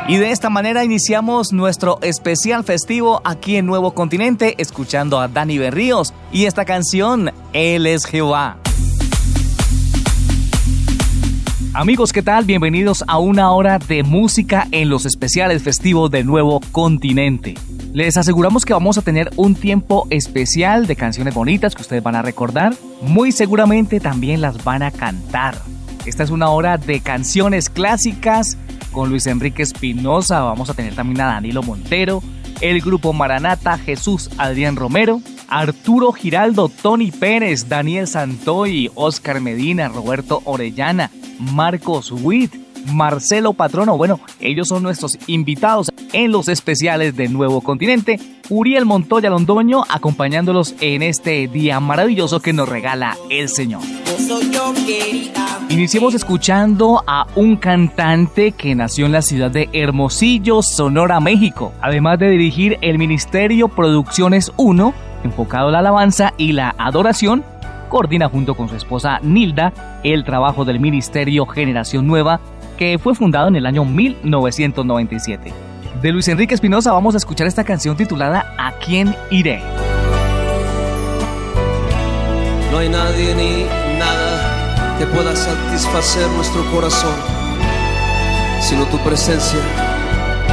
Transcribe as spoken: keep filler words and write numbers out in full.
Y de esta manera iniciamos nuestro especial festivo aquí en Nuevo Continente, escuchando a Dani Berríos y esta canción, Él es Jehová. Amigos, ¿qué tal? Bienvenidos a una hora de música en los especiales festivos de Nuevo Continente. Les aseguramos que vamos a tener un tiempo especial de canciones bonitas que ustedes van a recordar. Muy seguramente también las van a cantar. Esta es una hora de canciones clásicas con Luis Enrique Espinosa. Vamos a tener también a Danilo Montero, el grupo Maranata, Jesús Adrián Romero, Arturo Giraldo, Tony Pérez, Daniel Santoy, Oscar Medina, Roberto Orellana, Marcos Witt, Marcelo Patrono. Bueno, ellos son nuestros invitados en los especiales de Nuevo Continente. Uriel Montoya Londoño acompañándolos en este día maravilloso que nos regala el Señor. Iniciemos escuchando a un cantante que nació en la ciudad de Hermosillo, Sonora, México. Además de dirigir el Ministerio Producciones uno, enfocado en la alabanza y la adoración, coordina junto con su esposa Nilda el trabajo del Ministerio Generación Nueva, que fue fundado en el año mil novecientos noventa y siete. De Luis Enrique Espinosa vamos a escuchar esta canción titulada ¿A quién iré? No hay nadie ni nada que pueda satisfacer nuestro corazón, sino tu presencia.